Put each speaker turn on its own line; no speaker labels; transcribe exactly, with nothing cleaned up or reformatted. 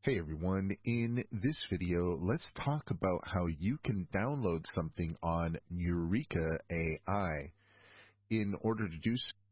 Hey everyone, in this video, let's talk about how you can download something on Eureka A I. In order to do so,